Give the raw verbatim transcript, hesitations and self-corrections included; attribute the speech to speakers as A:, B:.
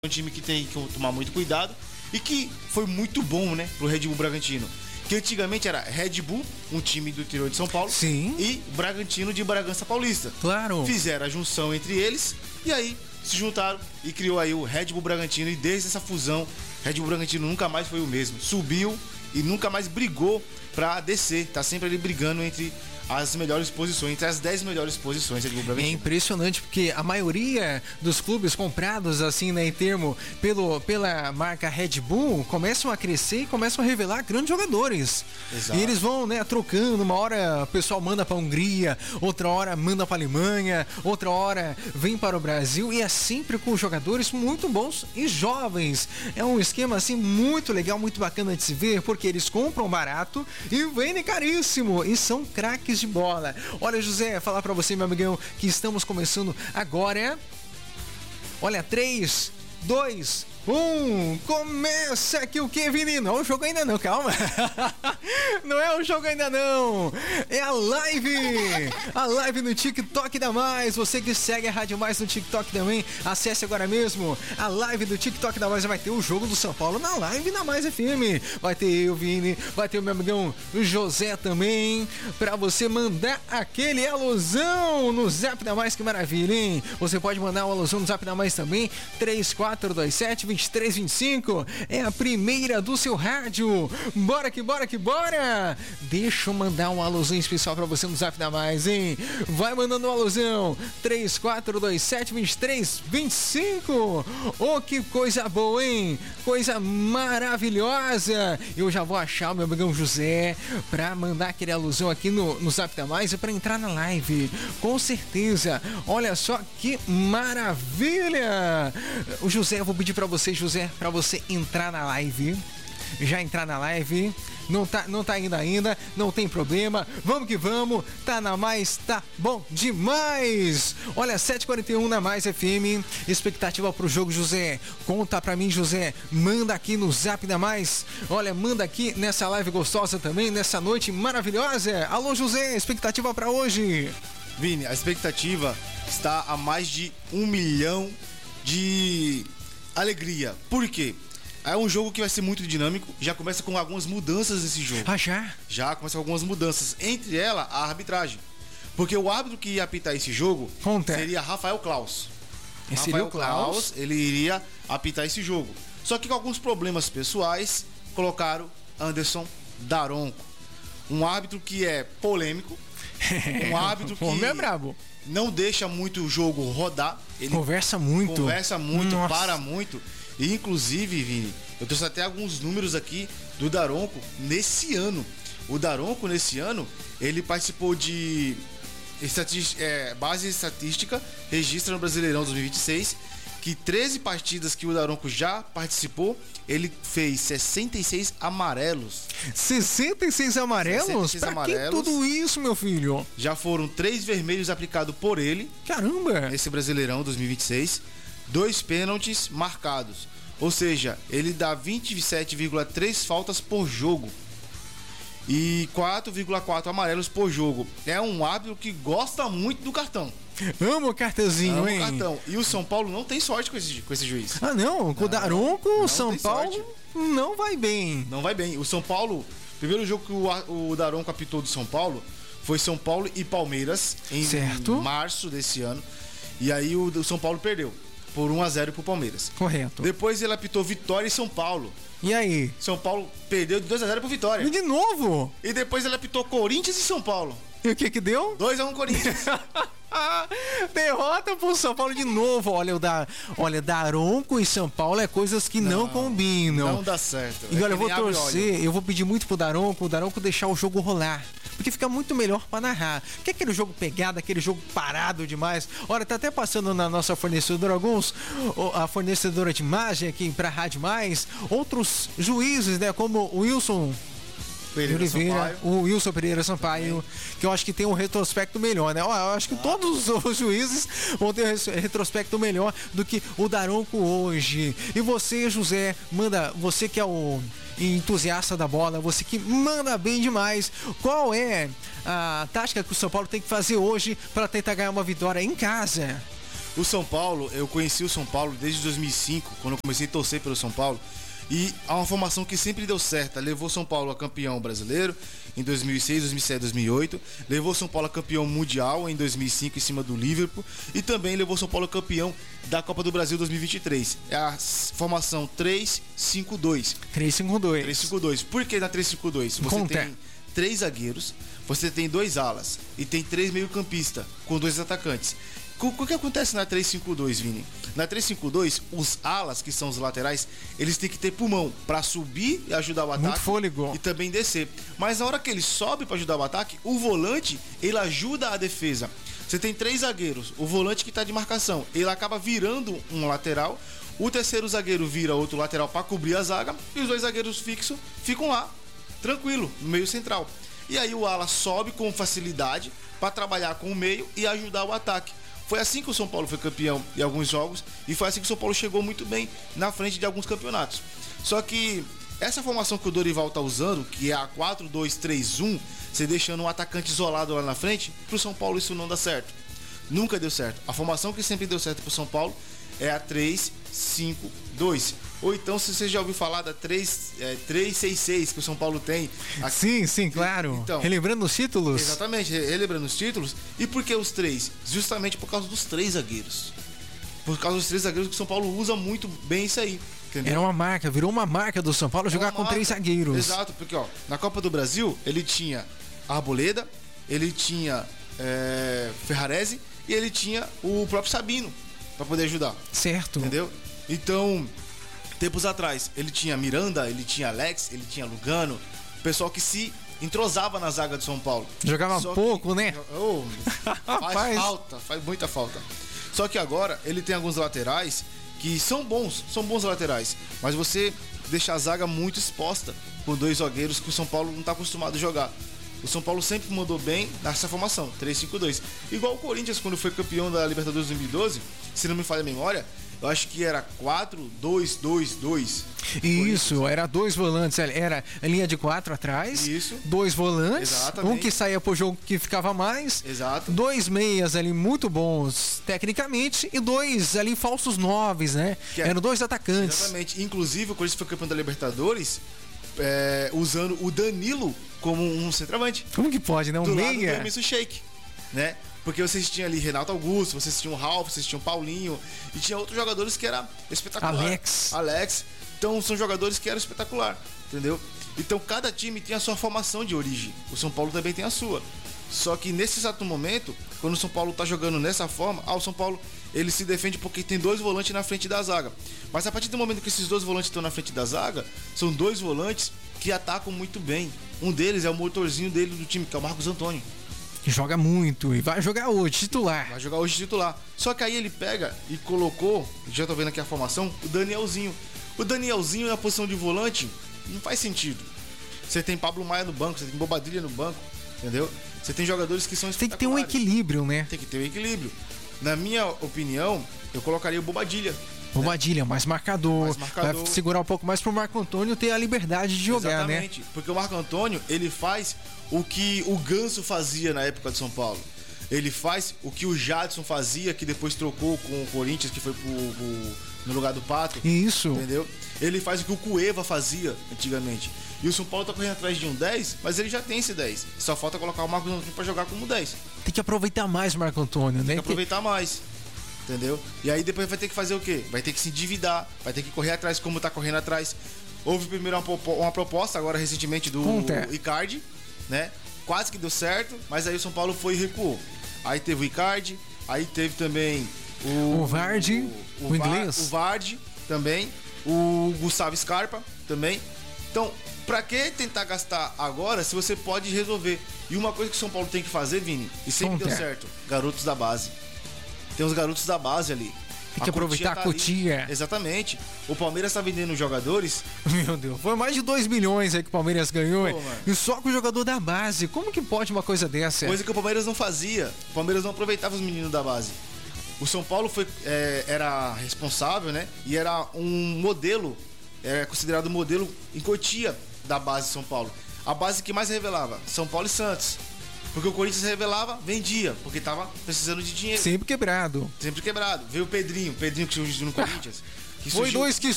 A: um time que tem que tomar muito cuidado e que foi muito bom, né, pro Red Bull Bragantino. Que antigamente era Red Bull, um time do interior de São Paulo,
B: sim,
A: e Bragantino de Bragança Paulista.
B: Claro.
A: Fizeram a junção entre eles e aí se juntaram e criou aí o Red Bull Bragantino. E desde essa fusão, Red Bull Bragantino nunca mais foi o mesmo. Subiu e nunca mais brigou pra descer. Tá sempre ali brigando entre as melhores posições, entre as dez melhores posições.
B: É impressionante porque a maioria dos clubes comprados assim, né, em termo pelo, pela marca Red Bull começam a crescer e começam a revelar grandes jogadores. Exato. E eles vão, né, trocando. Uma hora o pessoal manda para a Hungria, outra hora manda para a Alemanha, outra hora vem para o Brasil, e é sempre com jogadores muito bons e jovens. É um esquema assim muito legal, muito bacana de se ver, porque eles compram barato e vendem caríssimo e são craques de bola. Olha, José, falar pra você, meu amigão, que estamos começando agora. Olha, três, dois, um, começa aqui o que, Vini? Não é o jogo ainda não, calma. Não é o jogo ainda não. É a live. A live no TikTok da Mais. Você que segue a Rádio Mais no TikTok também, acesse agora mesmo a live do TikTok da Mais. Vai ter o jogo do São Paulo na live na Mais F M. Vai ter eu, Vini, vai ter o meu amigão José também, pra você mandar aquele alusão no Zap da Mais. Que maravilha, hein? Você pode mandar um alusão no Zap da Mais também, três quatro dois sete, vinte e três vinte e cinco. É a primeira do seu rádio. Bora que bora que bora. Deixa eu mandar um alusão especial pra você no Zap da Mais, hein? Vai mandando um alusão, três quatro dois sete, vinte e três vinte e cinco. Oh, que coisa boa, hein? Coisa maravilhosa. Eu já vou achar o meu amigão José pra mandar aquele alusão aqui no, no Zap da Mais e pra entrar na live, com certeza. Olha só que maravilha. O José, eu vou pedir pra você, José, pra você entrar na live. Já entrar na live. Não tá, não tá indo ainda, não tem problema. Vamos que vamos, tá na Mais, tá bom demais. Olha, sete e quarenta e um na Mais F M. Expectativa pro jogo, José. Conta pra mim, José. Manda aqui no Zap da Mais. Olha, manda aqui nessa live gostosa também, nessa noite maravilhosa. Alô, José, expectativa pra hoje.
A: Vini, a expectativa está a mais de um milhão de alegria. Por quê? É um jogo que vai ser muito dinâmico. Já começa com algumas mudanças nesse jogo.
B: Ah, já?
A: Já começa com algumas mudanças. Entre elas, a arbitragem. Porque o árbitro que ia apitar esse jogo
B: Conta.
A: seria Rafael Claus.
B: Esse
A: Rafael
B: seria o Claus?
A: Claus, ele iria apitar esse jogo. Só que com alguns problemas pessoais, colocaram Anderson Daronco. Um árbitro que é polêmico. Um árbitro que...
B: Homem é brabo.
A: Não deixa muito o jogo rodar. Ele
B: conversa muito.
A: Conversa muito,
B: Nossa.
A: para muito. E inclusive, Vini, eu trouxe até alguns números aqui do Daronco nesse ano. O Daronco, nesse ano, ele participou de estatística, é, base estatística, registra no Brasileirão dois mil e vinte e seis, que treze partidas que o Daronco já participou, ele fez sessenta e seis amarelos.
B: sessenta e seis amarelos?
A: sessenta e seis
B: pra
A: amarelos.
B: que tudo isso, meu filho?
A: Já foram três vermelhos aplicados por ele.
B: Caramba!
A: Nesse Brasileirão dois mil e vinte e seis. Dois pênaltis marcados. Ou seja, ele dá vinte e sete vírgula três faltas por jogo. E quatro vírgula quatro amarelos por jogo. É um árbitro que gosta muito do cartão.
B: Amo o cartãozinho,
A: Amo
B: hein?
A: o cartão. E o São Paulo não tem sorte com esse, com esse juiz.
B: Ah, não? Com o Daronco, o São Paulo
A: sorte.
B: não vai bem.
A: Não vai bem. O São Paulo, primeiro jogo que o, o Daronco apitou do São Paulo foi São Paulo e Palmeiras em
B: certo.
A: março desse ano. E aí o, o São Paulo perdeu por um a zero pro Palmeiras.
B: Correto.
A: Depois ele apitou Vitória e São Paulo.
B: E aí?
A: São Paulo perdeu de dois a zero pro Vitória.
B: E de novo?
A: E depois ele apitou Corinthians e São Paulo.
B: E o que que deu?
A: dois a um Corinthians.
B: Derrota pro São Paulo de novo. Olha, o da, olha, Daronco e São Paulo é coisas que não, não combinam.
A: Não dá certo.
B: E
A: é
B: olha, eu vou torcer, eu vou pedir muito pro Daronco, o Daronco deixar o jogo rolar. Porque fica muito melhor pra narrar. Que é aquele jogo pegado, aquele jogo parado demais. Olha, tá até passando na nossa fornecedora alguns, a fornecedora de imagem aqui pra Rádio Mais, outros juízes, né, como o Wilson
A: Pereira
B: Oliveira,
A: Sampaio.
B: o Wilson Pereira Sampaio, que eu acho que tem um retrospecto melhor, né? Eu acho que todos os juízes vão ter um retrospecto melhor do que o Daronco hoje. E você, José, manda, você que é o entusiasta da bola, você que manda bem demais, qual é a tática que o São Paulo tem que fazer hoje para tentar ganhar uma vitória em casa?
A: O São Paulo, eu conheci o São Paulo desde dois mil e cinco, quando eu comecei a torcer pelo São Paulo. E há uma formação que sempre deu certo. Levou São Paulo a campeão brasileiro em dois mil e seis, dois mil e sete, dois mil e oito. Levou São Paulo a campeão mundial em dois mil e cinco em cima do Liverpool. E também levou São Paulo a campeão da Copa do Brasil dois mil e vinte e três. É a formação três cinco dois.
B: três cinco dois.
A: três cinco dois. Por que na três cinco dois? Você
B: Conta.
A: tem três zagueiros, você tem dois alas e tem três meio-campistas com dois atacantes. O que acontece na três cinco dois, Vini? Na três cinco dois, os alas, que são os laterais, eles têm que ter pulmão para subir e ajudar o ataque.
B: Muito fôlego.
A: E também descer. Mas na hora que ele sobe para ajudar o ataque, o volante, ele ajuda a defesa. Você tem três zagueiros, o volante que está de marcação, ele acaba virando um lateral, o terceiro zagueiro vira outro lateral para cobrir a zaga e os dois zagueiros fixos ficam lá, tranquilo, no meio central. E aí o ala sobe com facilidade para trabalhar com o meio e ajudar o ataque. Foi assim que o São Paulo foi campeão em alguns jogos e foi assim que o São Paulo chegou muito bem na frente de alguns campeonatos. Só que essa formação que o Dorival está usando, que é a quatro dois três um, você deixando um atacante isolado lá na frente, pro São Paulo isso não dá certo. Nunca deu certo. A formação que sempre deu certo pro São Paulo é a três cinco dois. Ou então, se você já ouviu falar da três seis seis que o São Paulo tem.
B: Aqui. Sim, sim, claro. Então, relembrando os títulos.
A: Exatamente, relembrando os títulos. E por que os três? Justamente por causa dos três zagueiros. Por causa dos três zagueiros que o São Paulo usa muito bem isso aí. Entendeu?
B: Era uma marca, virou uma marca do São Paulo é jogar com marca. três zagueiros.
A: Exato, porque ó, na Copa do Brasil ele tinha Arboleda, ele tinha é, Ferrarese e ele tinha o próprio Sabino para poder ajudar.
B: Certo.
A: Entendeu? Então, tempos atrás, ele tinha Miranda, ele tinha Alex, ele tinha Lugano, pessoal que se entrosava na zaga do São Paulo.
B: Jogava Só pouco,
A: que,
B: né?
A: Oh, faz falta, faz muita falta. Só que agora ele tem alguns laterais que são bons, são bons laterais, mas você deixa a zaga muito exposta com dois zagueiros que o São Paulo não está acostumado a jogar. O São Paulo sempre mandou bem nessa formação, três cinco dois. Igual o Corinthians, quando foi campeão da Libertadores dois mil e doze, se não me falha a memória, eu acho que era quatro dois dois dois.
B: Isso, era dois volantes, era linha de quatro atrás.
A: Isso.
B: Dois volantes,
A: Exatamente.
B: Um que saía pro jogo que ficava mais.
A: Exato.
B: Dois meias ali muito bons tecnicamente e dois ali falsos noves, né? É... Eram dois atacantes.
A: Exatamente. Inclusive, o Corinthians foi campeão da Libertadores é, usando o Danilo como um centroavante.
B: Como que pode, né? Um
A: do
B: meia.
A: Lado do Emerson Sheik, né? Porque vocês tinham ali Renato Augusto, vocês tinham o Ralf, vocês tinham o Paulinho e tinha outros jogadores que era espetacular.
B: Alex.
A: Alex. Então são jogadores que eram espetacular, entendeu? Então cada time tem a sua formação de origem. O São Paulo também tem a sua. Só que nesse exato momento, quando o São Paulo tá jogando dessa forma, ah, o São Paulo ele se defende porque tem dois volantes na frente da zaga. Mas a partir do momento que esses dois volantes estão na frente da zaga, são dois volantes que atacam muito bem. Um deles é o motorzinho dele do time, que é o Marcos Antônio.
B: Que joga muito e vai jogar hoje, titular.
A: Vai jogar hoje titular. Só que aí ele pega e colocou, já tô vendo aqui a formação, o Danielzinho. O Danielzinho na posição de volante não faz sentido. Você tem Pablo Maia no banco, você tem Bobadilha no banco, entendeu? Você tem jogadores que são
B: Tem
A: espetaculares.
B: que ter um equilíbrio, né?
A: Tem que ter um equilíbrio. Na minha opinião, eu colocaria o Bobadilha.
B: Bobadilha, né? mais, marcador,
A: mais marcador.
B: Vai segurar um pouco mais pro Marco Antônio ter a liberdade de jogar,
A: Exatamente,
B: né?
A: Exatamente, porque o Marco Antônio, ele faz o que o Ganso fazia na época de São Paulo. Ele faz o que o Jadson fazia, que depois trocou com o Corinthians, que foi pro, pro, no lugar do Pato.
B: Isso.
A: Entendeu? Ele faz o que o Cueva fazia antigamente. E o São Paulo tá correndo atrás de um dez, mas ele já tem esse dez. Só falta colocar o Marco Antônio pra jogar como dez.
B: Tem que aproveitar mais o Marco Antônio, né?
A: Tem que aproveitar mais. Entendeu? E aí depois vai ter que fazer o quê? Vai ter que se endividar, vai ter que correr atrás como tá correndo atrás. Houve primeiro uma, uma proposta agora recentemente do
B: Conta.
A: Icardi, né? Quase que deu certo, mas aí o São Paulo foi e recuou. Aí teve o Icardi, aí teve também o...
B: O Vardy, o, o, o inglês.
A: O Vardy também, o Gustavo Scarpa também. Então, pra que tentar gastar agora se você pode resolver? E uma coisa que o São Paulo tem que fazer, Vini, e sempre
B: Conta.
A: deu certo, garotos da base. Tem os garotos da base ali.
B: Tem que a aproveitar tá a Cotia.
A: Exatamente. O Palmeiras tá vendendo jogadores.
B: Meu Deus, foi mais de dois milhões aí que o Palmeiras ganhou. Pô, e só com o jogador da base. Como que pode uma coisa dessa?
A: Coisa que o Palmeiras não fazia. O Palmeiras não aproveitava os meninos da base. O São Paulo foi, é, era responsável, né? E era um modelo, é considerado um modelo em Cotia da base de São Paulo. A base que mais revelava, São Paulo e Santos. Porque o Corinthians revelava, vendia, porque tava precisando de dinheiro.
B: Sempre quebrado.
A: Sempre quebrado. Veio o Pedrinho, Pedrinho que surgiu no Corinthians.
B: Que Foi surgiu... dois que